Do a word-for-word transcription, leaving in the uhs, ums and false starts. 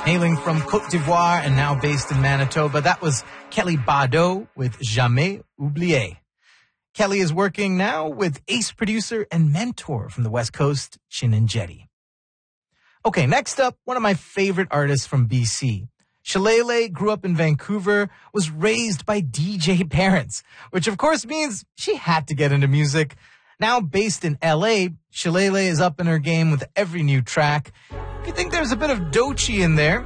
Hailing from Côte d'Ivoire and now based in Manitoba, that was Kelly Bado with Jamais Oublié. Kelly is working now with ace producer and mentor from the West Coast, Chin and Jetty. Okay, next up, one of my favorite artists from B C. Shalele grew up in Vancouver, was raised by D J parents, which of course means she had to get into music. Now based in L A, Shalele is up in her game with every new track. If you think there's a bit of Doechii in there,